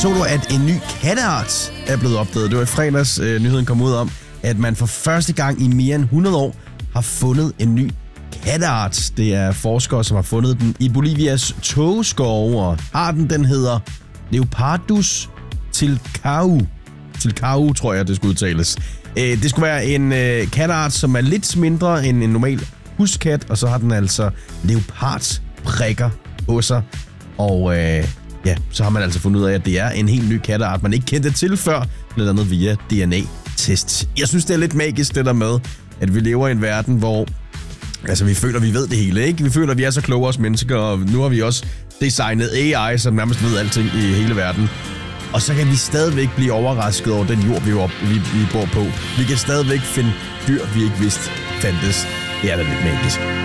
Så du, at en ny katteart er blevet opdaget? Det var i fredags, nyheden kom ud om, at man for første gang i mere end 100 år har fundet en ny katteart. Det er forskere, som har fundet den i Bolivias tågeskove, og arten den hedder Leopardus tilcau. Tilcau, tror jeg, det skulle udtales. Det skulle være en katteart, som er lidt mindre end en normal huskat, og så har den altså leopardsprikker på sig. Og så har man altså fundet ud af, at det er en helt ny katteart, man ikke kendte til før, blandt andet via DNA-test. Jeg synes, det er lidt magisk, det der med, at vi lever i en verden, hvor vi føler, vi ved det hele, ikke? Vi føler, at vi er så kloge os mennesker, og nu har vi også designet AI, som nærmest ved alting i hele verden. Og så kan vi stadigvæk blive overrasket over den jord, vi bor på. Vi kan stadigvæk finde dyr, vi ikke vidste fandtes. Det er da lidt magisk.